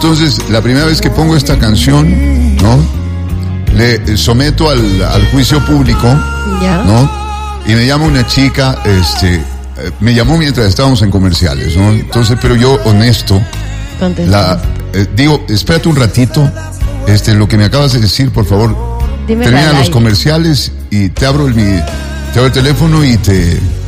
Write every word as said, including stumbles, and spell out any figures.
entonces, la primera vez que pongo esta canción, ¿no? Le someto al, al juicio público, ¿ya? ¿no? Y me llama una chica, este, eh, me llamó mientras estábamos en comerciales, ¿no? Entonces, pero yo, honesto, la, eh, digo, espérate un ratito, este, lo que me acabas de decir, por favor, Dime termina los aire. comerciales y te abro el, mi, te abro el teléfono y te...